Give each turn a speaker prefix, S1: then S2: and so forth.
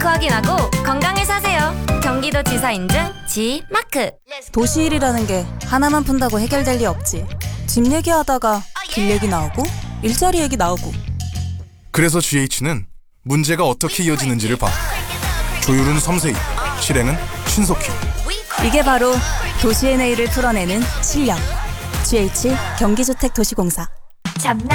S1: 확인하고 건강을 사세요. 경기도지사 인증 G마크.
S2: 도시일이라는 게 하나만 푼다고 해결될 리 없지. 집 얘기하다가 길 얘기 나오고 일자리 얘기 나오고.
S3: 그래서 GH는 문제가 어떻게 이어지는지를 봐. 조율은 섬세히, 실행은 신속히.
S2: 이게 바로 도시의 내일을 풀어내는 실력. GH 경기주택도시공사.